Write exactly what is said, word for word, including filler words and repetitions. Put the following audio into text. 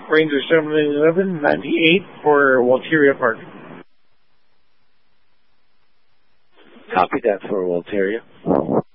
Ranger seven eleven ninety-eight for Walteria Park. Copy that for Walteria.